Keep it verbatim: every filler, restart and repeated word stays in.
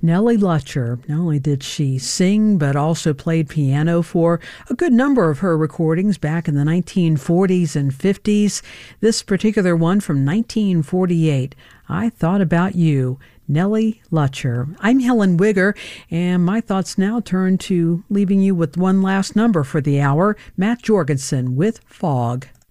Nellie Lutcher, not only did she sing, but also played piano for a good number of her recordings back in the nineteen forties and fifties. This particular one from nineteen forty-eight, I Thought About You, Nellie Lutcher. I'm Helen Wigger, and my thoughts now turn to leaving you with one last number for the hour, Matt Jorgensen with Fog.